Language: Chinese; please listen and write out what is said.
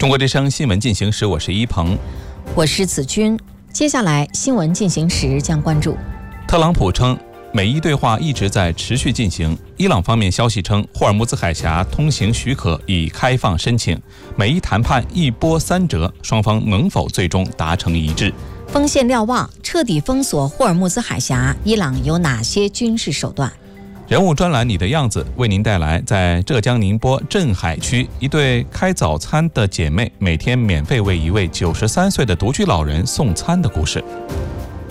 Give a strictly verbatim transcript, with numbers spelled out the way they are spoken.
中国之声新闻进行时，我是一鹏， 我是子君。接下来新闻进行时将关注， 特朗普称美伊对话一直在持续进行。伊朗方面消息称，霍尔木兹海峡通行许可已开放申请。美伊谈判一波三折，双方能否最终达成一致？ 锋线瞭望，彻底封锁霍尔木兹海峡，伊朗有哪些军事手段？ 人物专栏你的样子为您带来，在浙江宁波镇海区，一对开早餐的姐妹每天免费为一位九十三岁的独居老人送餐的故事。